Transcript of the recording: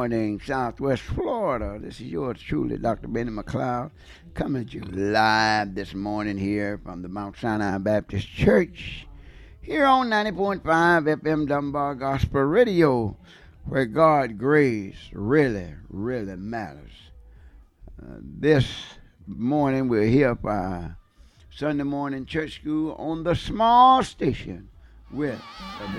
morning, Southwest Florida. This is yours truly, Dr. Benny McLeod, coming to you live this morning here from the Mount Sinai Baptist Church, here on 90.5 FM Dunbar Gospel Radio, where God's grace really, really matters. This morning we're here for Sunday morning church school on the small station with the